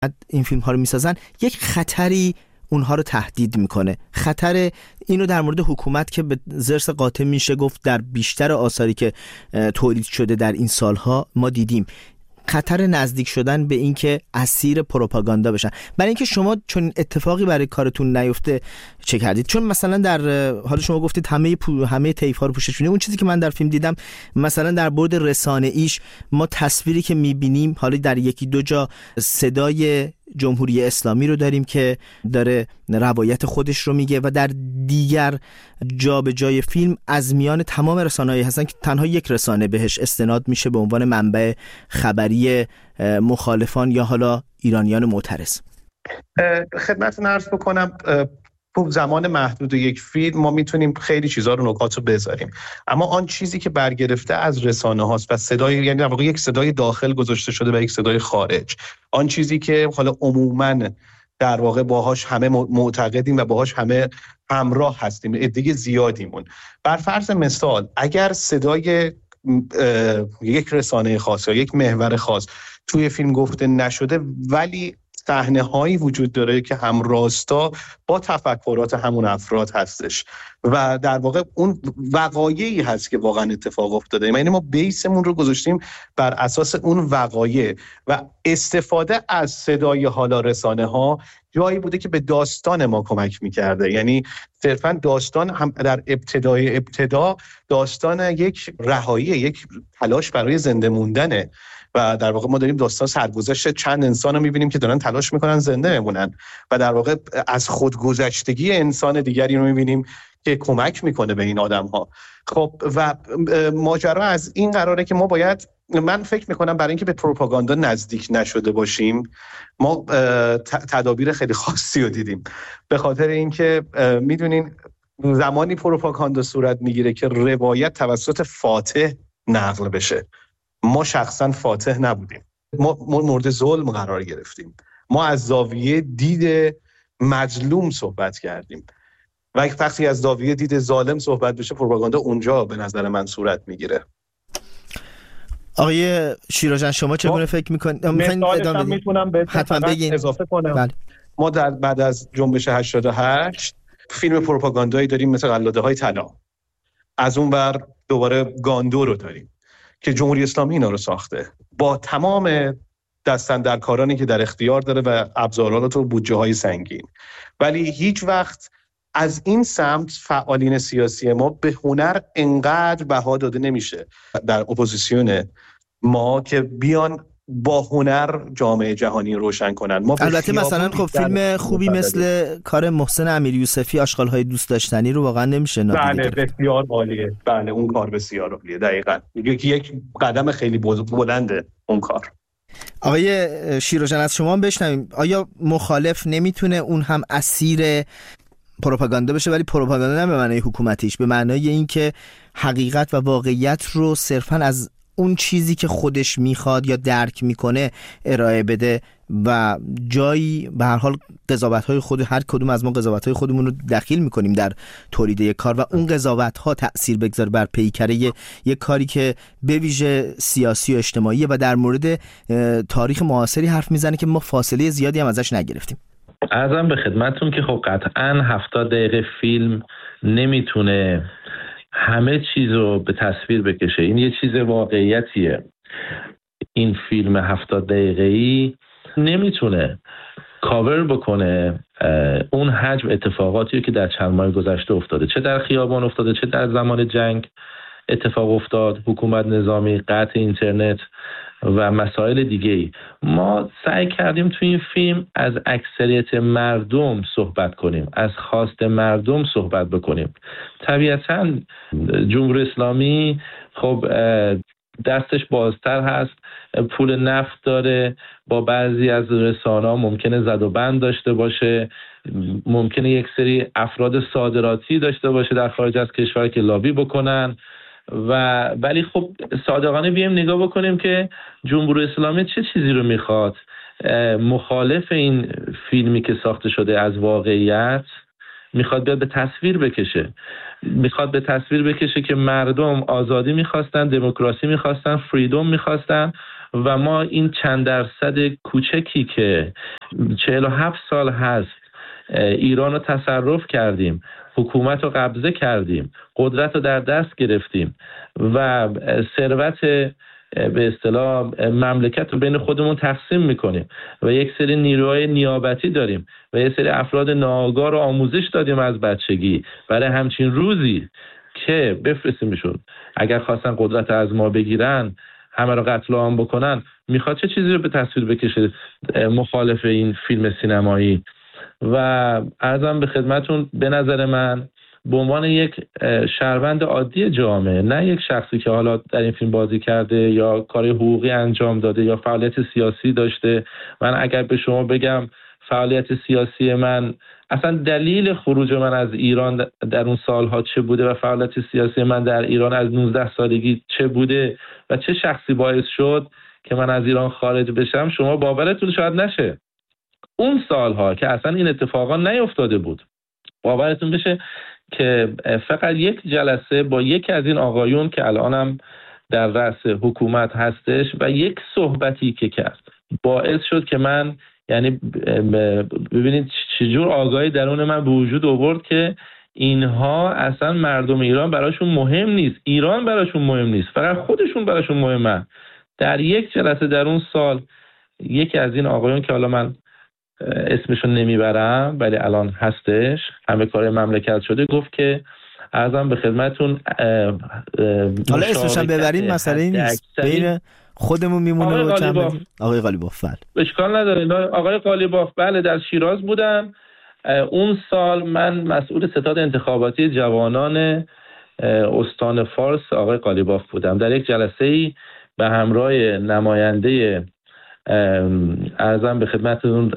این فیلم ها رو میسازن یک خطری اونها رو تهدید میکنه. خطر اینو در مورد حکومت که به ضرس قاطع میشه گفت در بیشتر آثاری که تولید شده در این سالها ما دیدیم، خطر نزدیک شدن به این که اسیر پروپاگاندا بشن. برای اینکه شما چون اتفاقی برای کارتون نیفته چه کردید؟ چون مثلا در حال شما گفتید همه طیف‌ها رو پوشش می‌کنه. اون چیزی که من در فیلم دیدم مثلا در بعد رسانه‌ایش ما تصویری که می‌بینیم حالا در یکی دو جا صدای جمهوری اسلامی رو داریم که داره روایت خودش رو میگه و در دیگر جا به جای فیلم از میان تمام رسانه‌ای هستن که تنها یک رسانه بهش استناد میشه به عنوان منبع خبری مخالفان یا حالا ایرانیان معترض. خدمتتون عرض بکنم تو زمان محدود یک فیلم ما میتونیم خیلی چیزا رو نکات رو بذاریم، اما آن چیزی که برگرفته از رسانه هاست و صدای، یعنی در واقع یک صدای داخل گذاشته شده و یک صدای خارج، آن چیزی که حالا عموماً در واقع باهاش همه معتقدیم و باهاش همه همراه هستیم، عده زیادیمون. بر فرض مثال اگر صدای یک رسانه خاص یا یک محور خاص توی فیلم گفته نشده ولی صحنه‌هایی وجود داره که هم راستا با تفکرات همون افراد هستش و در واقع اون وقایعی هست که واقعا اتفاق افتاده، یعنی ما بیسمون رو گذاشتیم بر اساس اون وقایع و استفاده از صدای حالا رسانه‌ها جایی بوده که به داستان ما کمک می‌کرده. یعنی صرفاً داستان هم در ابتدا داستان یک رهایی، یک تلاش برای زنده موندنه و در واقع ما داریم داستان سرگذشت چند انسان رو می‌بینیم که دارن تلاش می‌کنن زنده بمونن و در واقع از خودگذشتگی انسان دیگری رو می‌بینیم که کمک می‌کنه به این آدم‌ها. خب و ماجرا از این قراره که ما باید، من فکر می‌کنم برای اینکه به پروپاگاندا نزدیک نشده باشیم ما تدابیر خیلی خاصی رو دیدیم، به خاطر اینکه می‌دونین زمانی پروپاگاندا صورت می‌گیره که روایت توسط فاتح نقل بشه. ما شخصا فاتح نبودیم، ما مورد ظلم قرار گرفتیم، ما از زاویه دید مظلوم صحبت کردیم و وقتی از زاویه دید ظالم صحبت بشه پروپاگاندا اونجا به نظر من صورت میگیره. آقای شیراجان شما چگونه فکر میکنید؟ میتونم حتما بگین. اضافه کنم. بله. ما بعد از جنبش 88 فیلم پروپاگاندایی داریم مثل قلاده های طلا، از اون بر دوباره گاندو رو داریم که جمهوری اسلامی اینا رو ساخته با تمام دستاندرکارانی که در اختیار داره و ابزارات و بودجه‌های سنگین، ولی هیچ وقت از این سمت فعالین سیاسی ما به هنر انقدر بها داده نمیشه در اپوزیسیون ما که بیان با هنر جامعه جهانی روشن کنن. ما البته مثلا خب فیلم خوبی مثل کار محسن امیریوسفی آشغال‌های دوست داشتنی رو واقعا نمیشه نادیده گرفت. بله بسیار عالیه، بله اون کار بسیار عالیه، دقیقاً یک قدم خیلی بلنده اون کار. آقای شیراجان از شما هم بشنویم، آیا مخالف نمیتونه اون هم اسیر پروپاگاندا بشه، ولی پروپاگاندا نه به معنای حکومتیش، به معنای اینکه حقیقت و واقعیت رو صرفاً از اون چیزی که خودش میخواد یا درک میکنه ارائه بده و جایی به هر حال قضاوت‌های خود هر کدوم از ما قضاوت‌های خودمون رو دخیل میکنیم در تولید یک کار و اون قضاوت‌ها تأثیر بگذاره بر پیکره یک کاری که به ویژه سیاسی و اجتماعی و در مورد تاریخ معاصری حرف میزنه که ما فاصله زیادی هم ازش نگرفتیم. عرضم به خدمتتون که خب قطعاً 70 دقیقه فیلم نمیتونه همه چیز رو به تصویر بکشه. این یه چیز واقعیتیه. این فیلم 70 دقیقه‌ای نمیتونه کاور بکنه اون حجم اتفاقاتی که در چند ماه گذشته افتاده، چه در خیابان افتاده، چه در زمان جنگ اتفاق افتاد، حکومت نظامی، قطع اینترنت و مسائل دیگه‌ای. ما سعی کردیم تو این فیلم از اکثریت مردم صحبت کنیم، از خواست مردم صحبت بکنیم. طبیعتاً جمهوری اسلامی خب دستش بازتر هست، پول نفت داره، با بعضی از رسانه‌ها ممکنه زد و بند داشته باشه، ممکنه یک سری افراد صادراتی داشته باشه در خارج از کشور که لابی بکنن ولی خب صادقانه بیایم نگاه بکنیم که جمهوری اسلامی چه چیزی رو میخواد. مخالف این فیلمی که ساخته شده از واقعیت میخواد بیاد به تصویر بکشه، میخواد به تصویر بکشه که مردم آزادی میخواستن، دموکراسی میخواستن، فریدم میخواستن و ما این چند درصد کوچکی که 47 سال هست ایران رو تصرف کردیم، حکومت رو قبضه کردیم، قدرت رو در دست گرفتیم و ثروت به اصطلاح مملکت رو بین خودمون تقسیم میکنیم و یک سری نیروهای نیابتی داریم و یک سری افراد ناآگاه رو آموزش دادیم از بچگی برای همچین روزی که بفرستیمشون اگر خواستن قدرت از ما بگیرن، همه رو قتل عام بکنن. میخواد چه چیزی رو به تصویر بکشه مخالف این فیلم سینمایی؟ و عرضم به خدمتون، به نظر من به عنوان یک شهروند عادی جامعه، نه یک شخصی که حالا در این فیلم بازی کرده یا کار حقوقی انجام داده یا فعالیت سیاسی داشته، من اگر به شما بگم فعالیت سیاسی من، اصلا دلیل خروج من از ایران در اون سالها چه بوده و فعالیت سیاسی من در ایران از 19 سالگی چه بوده و چه شخصی باعث شد که من از ایران خارج بشم، شما باورتون شاید نشه. اون سالها که اصلا این اتفاقا نیفتاده بود، باورتون بشه که فقط یک جلسه با یکی از این آقایون که الانم در رأس حکومت هستش و یک صحبتی که کرد باعث شد که من، یعنی ببینید چجور آگاهی درون من به وجود آورد که اینها اصلا مردم ایران براشون مهم نیست، ایران براشون مهم نیست، فقط خودشون براشون مهمه. در یک جلسه در اون سال یکی از این آقایون که حالا من اسمشون نمیبرم ولی الان هستش، همه کار مملکت شده، گفت که عرضم به خدمتون حالا اسمشون ببریم مسئله نیست، بین خودمون میمونه. آقای قالیباف اشکال نداره. آقای قالیباف بله در شیراز بودن. اون سال من مسئول ستاد انتخاباتی جوانان استان فارس آقای قالیباف بودم. در یک جلسه‌ای به همراه نماینده عرضم به خدمتتون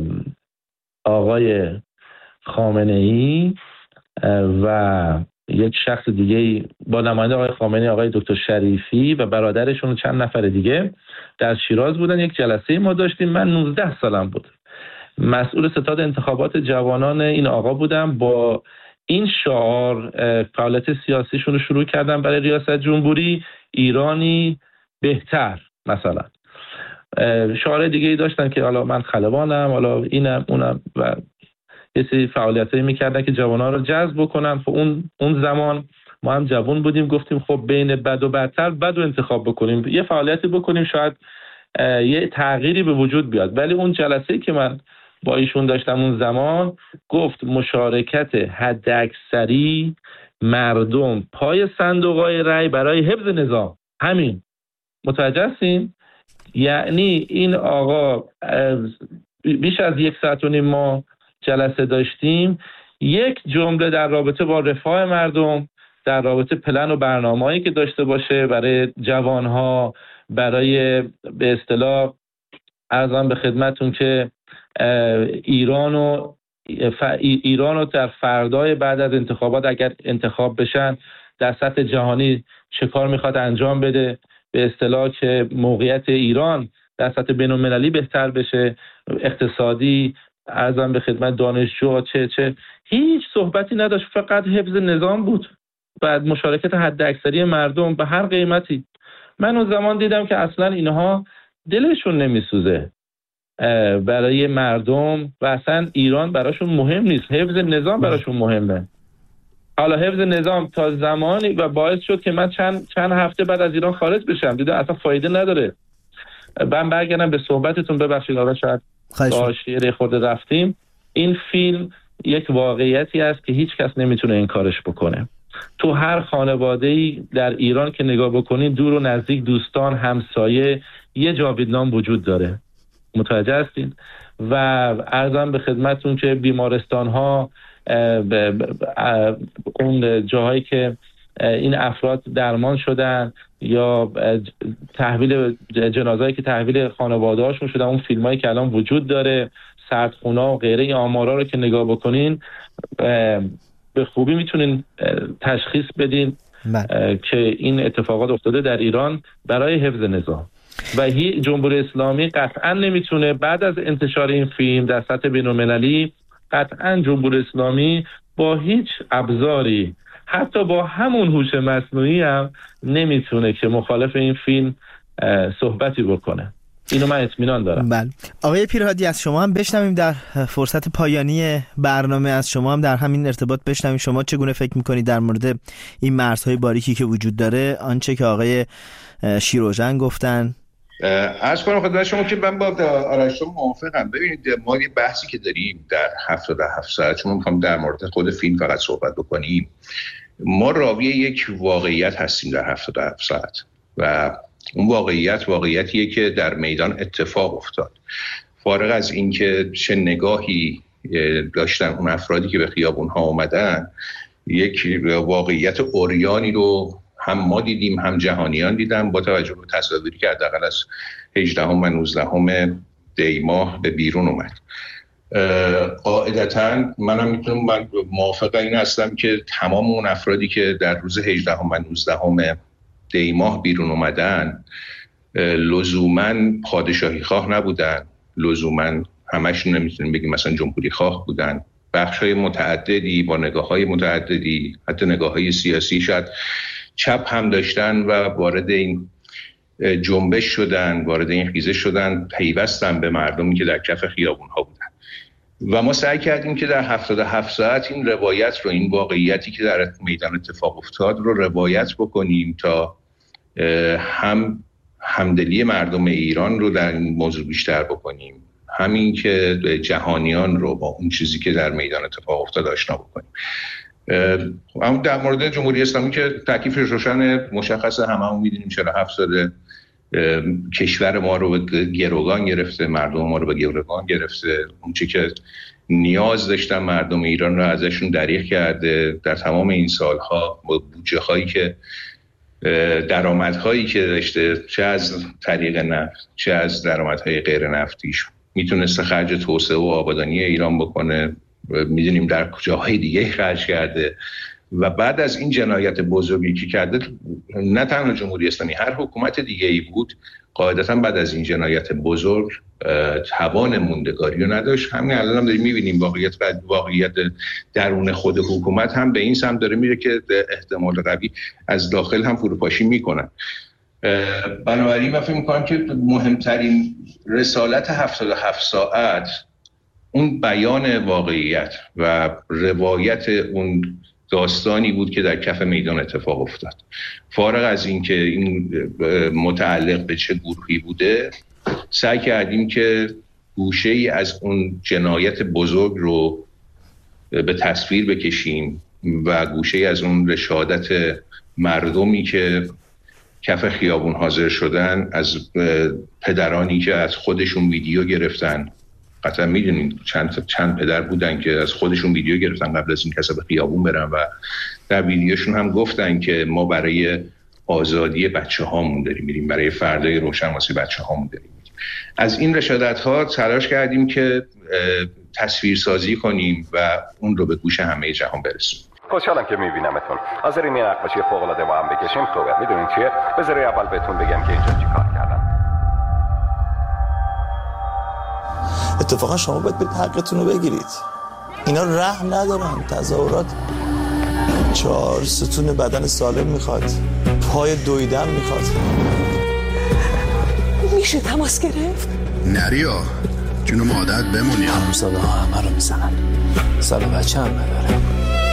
آقای خامنه‌ای و یک شخص دیگه با نماینده آقای خامنه‌ای، آقای دکتر شریفی و برادرشون و چند نفر دیگه در شیراز بودن. یک جلسه ما داشتیم. من 19 سالم بود. مسئول ستاد انتخابات جوانان این آقا بودم. با این شعار فعالیت سیاسیشون رو شروع کردم برای ریاست جمهوری، ایرانی بهتر. مثلا شعار دیگه ای داشتن که حالا من خلبانم، حالا اینم اونم، و یه سری فعالیتایی میکردن که جوانان رو جذب بکنن. خب اون زمان ما هم جوان بودیم، گفتیم خب بین بد و بدتر بد رو انتخاب بکنیم، یه فعالیتی بکنیم شاید یه تغییری به وجود بیاد. ولی اون جلسه‌ای که من با ایشون داشتم اون زمان گفت مشارکت حداکثری مردم پای صندوق‌های رای برای حفظ نظام. همین، متوجه هستین؟ یعنی این آقا بیش از 1.5 ساعت ما جلسه داشتیم. یک جمله در رابطه با رفاه مردم، در رابطه پلن و برنامه‌ای که داشته باشه برای جوانها، برای به اصطلاح عرضم به خدمتون که ایرانو در فردای بعد از انتخابات اگر انتخاب بشن در سطح جهانی چه کار میخواد انجام بده، به اصطلاح که موقعیت ایران در سطح بین‌المللی بهتر بشه، اقتصادی، عرضم به خدمت دانشجو، چه هیچ صحبتی نداشت، فقط حفظ نظام بود و مشارکت حداکثری مردم به هر قیمتی. من اون زمان دیدم که اصلا اینها دلشون نمیسوزه برای مردم و اصلا ایران براشون مهم نیست، حفظ نظام براشون مهمه. حالا حفظ نظام تا زمانی و باعث شد که من چند هفته بعد از ایران خارج بشم. دیدم اصلا فایده نداره. من برگردم به صحبتتون، ببخشید آقا شاید آشیره خود رفتیم. این فیلم یک واقعیتی است که هیچ کس نمیتونه این کارش بکنه. تو هر خانواده‌ای در ایران که نگاه بکنین، دور و نزدیک، دوستان، همسایه، یه جاویدنام وجود داره. متوجه هستین؟ و عرضم به خدمتتون که بیمارستان‌ها، اون جاهایی که این افراد درمان شدن یا تحویل جنازهایی که تحویل خانواده‌هاشون شدن، اون فیلمایی که الان وجود داره، سردخونا و غیره، این آمارا رو که نگاه بکنین به خوبی میتونین تشخیص بدین که این اتفاقات افتاده در ایران برای حفظ نظام. و جمهوری اسلامی قطعا نمیتونه بعد از انتشار این فیلم در سطح بین‌المللی، قطعا جمهوری اسلامی با هیچ ابزاری، حتی با همون هوش مصنوعی هم نمیتونه که مخالف این فیلم صحبتی بکنه. اینو من اطمینان دارم. بله. آقای پیرهادی، از شما هم بشنویم در فرصت پایانی برنامه، از شما هم در همین ارتباط بشنویم شما چگونه فکر میکنید در مورد این مرزهای باریکی که وجود داره، آنچه که آقای شیروژن گفتن. عرض کنم خدمت شما که من با آرش موافقم. ببینید ما یه بحثی که داریم در 77 ساعت، چون میخوام در مورد خود فیلم فقط صحبت بکنیم، ما راوی یک واقعیت هستیم در 77 ساعت و اون واقعیتیه که در میدان اتفاق افتاد. فارغ از اینکه چه نگاهی داشتن اون افرادی که به خیابون ها اومدن، یک واقعیت عریانی رو هم ما دیدیم هم جهانیان دیدن، با توجه به تصاویری که حداقل از 18 و 19 دی ماه به بیرون اومد. قاعدتاً من موافق این هستم که تمام اون افرادی که در روز 18 و 19 دی ماه بیرون اومدن لزوماً پادشاهی خواه نبودن، لزوماً همشون نمیتونیم بگیم مثلا جمهوری خواه بودن. بخشای متعددی با نگاه‌های متعددی، حتی نگاه‌های سیاسی شاید چپ هم داشتن و وارد این جنبش شدن، وارد این خیزش شدن، پیوستن به مردمی که در کف خیابون‌ها بودن. و ما سعی کردیم که در 77 ساعت این روایت رو، این واقعیتی که در میدان اتفاق افتاد رو روایت بکنیم تا هم همدلی مردم ایران رو در این موضوع بیشتر بکنیم، همین که جهانیان رو با اون چیزی که در میدان اتفاق افتاد آشنا بکنیم. اما در مورد جمهوری اسلامی که تکلیفش روشن، مشخصه، هممون می‌دونیم 47 سال کشور ما رو به گروگان گرفته، مردم ما رو به گروگان گرفته. اون چیزی که نیاز داشتن مردم ایران رو ازشون دریغ کرده در تمام این سالها، با بودجه‌هایی که درآمدهایی که داشته، چه از طریق نفت چه از درآمدهای غیر نفتیش، میتونسته خرج توسعه و آبادانی ایران بکنه. میدونیم در جاهای دیگه خرج کرده و بعد از این جنایت بزرگی که کرده، نه تنها جمهوری اسلامی، هر حکومت دیگه ای بود قاعدتا بعد از این جنایت بزرگ توان موندگاری رو نداشت. همین الان هم داریم میبینیم واقعیت درون خود حکومت هم به این سمت داره میره که احتمال قوی از داخل هم فروپاشی میکنن. بنابراین من فکر میکنم که مهمترین رسالت 77 ساعت اون بیان واقعیت و روایت اون داستانی بود که در کف میدان اتفاق افتاد. فارغ از این که این متعلق به چه گروهی بوده، سعی کردیم که گوشه‌ای از اون جنایت بزرگ رو به تصویر بکشیم و گوشه‌ای از اون رشادت مردمی که کف خیابون حاضر شدن، از پدرانی که از خودشون ویدیو گرفتن. قطعا میدونین چند پدر بودن که از خودشون ویدیو گرفتن قبل از این کسا به خیابون برن و در ویدیوشون هم گفتن که ما برای آزادی بچه هامون داریم میریم، برای فردای روشن واسه بچه هامون داریم میریم. از این رشادت ها تلاش کردیم که تصویرسازی کنیم و اون رو به گوش همه جهان برسونیم. خوشحالم که میبینمتون. حاضرین یه نقاشی فوق العاده با هم بکشیم؟ خوبه. میدونین چیه؟ بذارید اول بهتون بگم که اینجا چیکار کردم. اتفاقا شما باید برید حقتون رو بگیرید. اینا رحم ندارن. تظاهرات 4 ستون بدن سالم میخواد، پای دویدن میخواد. میشه تماس گرفت؟ نریا جونو مادت بمونی. همزاده ها همه رو میزنن، سال بچه هم نداره.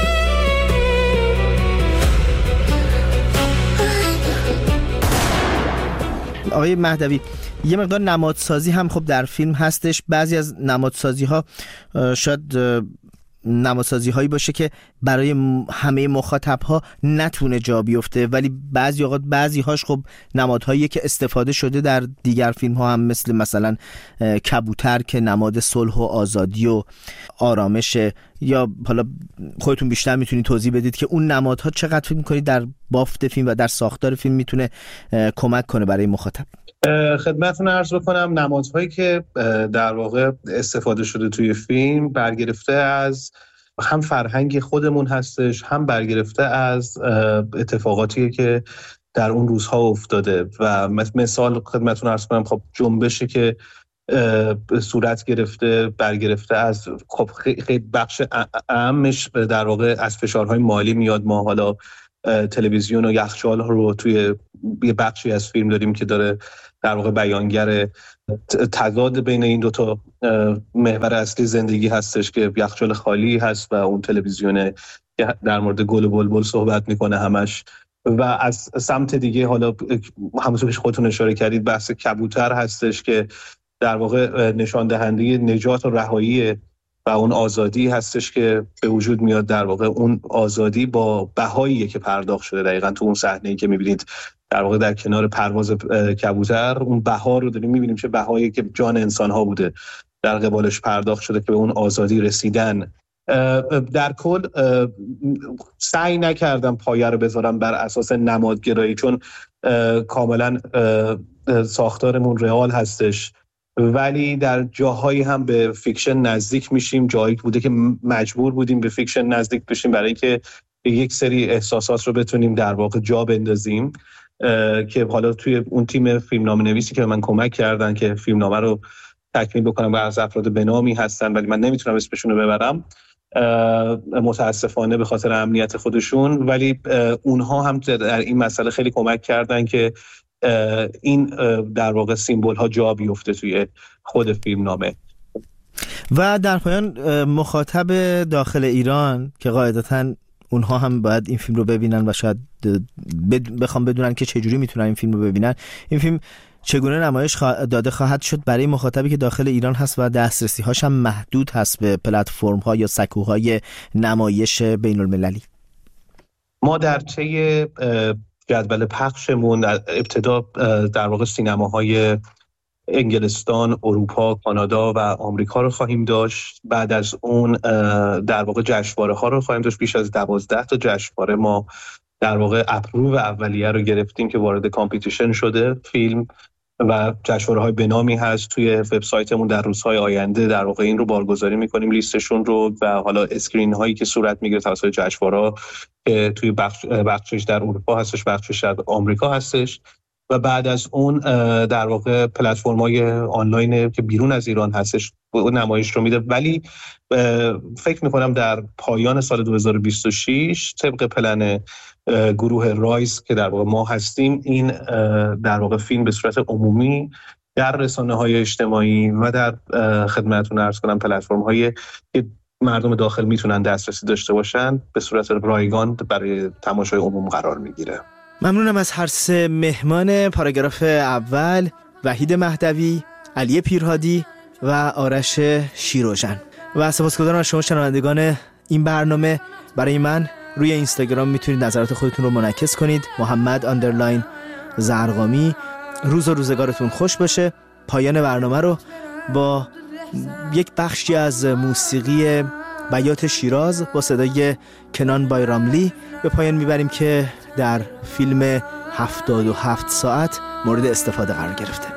آقای مهدوی، یه مقدار نمادسازی هم خب در فیلم هستش. بعضی از نمادسازی ها شاید نمادسازی هایی باشه که برای همه مخاطب ها نتونه جا بیفته، ولی بعضی اوقات بعضی هاش خب نمادهایی که استفاده شده در دیگر فیلم ها هم، مثلا کبوتر که نماد صلح و آزادی و آرامشه، یا حالا خودتون بیشتر میتونید توضیح بدید که اون نمادها چقدر فکر میکنید در بافت فیلم و در ساختار فیلم میتونه کمک کنه برای مخاطب؟ خدمتتون عرض بکنم نمادهایی که در واقع استفاده شده توی فیلم برگرفته از هم فرهنگ خودمون هستش، هم برگرفته از اتفاقاتی که در اون روزها افتاده. و مثال خدمتتون عرض کنم، خب جنبشی که صورت گرفته برگرفته از خب خیلی بخش اهمش در واقع از فشارهای مالی میاد. ما حالا تلویزیون و یخچال رو توی یه بخشی از فیلم داریم که داره در واقع بیانگر تضاد بین این دوتا محور اصلی زندگی هستش که یخچال خالی هست و اون تلویزیونه که در مورد گل و بلبل صحبت میکنه همش. و از سمت دیگه حالا همونطور که خودتون اشاره کردید بحث کبوتر هستش که در واقع نشان دهنده نجات و رهایی و اون آزادی هستش که به وجود میاد. در واقع اون آزادی با بهاییه که پرداخت شده. دقیقاً تو اون صحنه‌ای که می‌بینید در واقع در کنار پرواز کبوتر اون بها رو داریم می‌بینیم چه بهایی که جان انسان‌ها بوده در قبالش پرداخت شده که به اون آزادی رسیدن. در کل سعی نکردم پایه رو بذارم بر اساس نمادگرایی، چون کاملا ساختارمون رئال هستش، ولی در جاهایی هم به فیکشن نزدیک میشیم. جایی بوده که مجبور بودیم به فیکشن نزدیک بشیم برای اینکه یک سری احساسات رو بتونیم در واقع جا بندازیم که حالا توی اون تیم فیلمنامه نویسی که من کمک کردن که فیلمنامه رو تکمیل بکنم و از افراد بنامی هستن ولی من نمیتونم اسمشون رو ببرم متاسفانه به خاطر امنیت خودشون، ولی اونها هم در این مسئله خیلی کمک کردن که این در واقع سیمبل ها جا بیفته توی خود فیلمنامه. و در پایان مخاطب داخل ایران که قاعدتاً اونها هم باید این فیلم رو ببینن و شاید بخوام بدونن که چجوری میتونن این فیلم رو ببینن، این فیلم چگونه نمایش داده خواهد شد برای مخاطبی که داخل ایران هست و دسترسی هاش هم محدود هست به پلتفرم ها یا سکوهای نمایش بین المللی؟ ما در طی جدول پخشمون در ابتدا در واقع سینماهای انگلستان، اروپا، کانادا و آمریکا رو خواهیم داشت. بعد از اون در واقع جشنواره ها رو خواهیم داشت. بیش از 12 تا جشنواره ما در واقع اپروو اولیه رو گرفتیم که وارد کامپیتیشن شده فیلم و جشنواره‌های بنامی هست. توی وبسایتمون در روزهای آینده در واقع این رو بارگذاری می‌کنیم، لیستشون رو، و حالا اسکرین هایی که صورت میگیره توسط جشنواره‌ها که توی بخشش در اروپا هستش، بخشش در آمریکا هستش. و بعد از اون در واقع پلتفرم‌های آنلاین که بیرون از ایران هستش نمایش رو میده. ولی فکر می‌کنم در پایان سال 2026 طبق پلن گروه رایز که در واقع ما هستیم، این در واقع فیلم به صورت عمومی در رسانه‌های اجتماعی و در خدمتتون عرض کنم پلتفرم‌های که مردم داخل میتونن دسترسی داشته باشن به صورت رایگان برای تماشای عموم قرار میگیره. ممنونم از هر سه مهمان پاراگراف اول، وحید مهدوی، علی پیرهادی و آرش شیروژن. و سپاسگزارم از شما شنوندگان این برنامه. برای من روی اینستاگرام میتونید نظرات خودتون رو منعکس کنید، محمد_زرقامی. روز و روزگارتون خوش باشه. پایان برنامه رو با یک بخشی از موسیقی بیات شیراز با صدای کنان بایراملی به پایان میبریم که در فیلم 77 ساعت مورد استفاده قرار گرفته.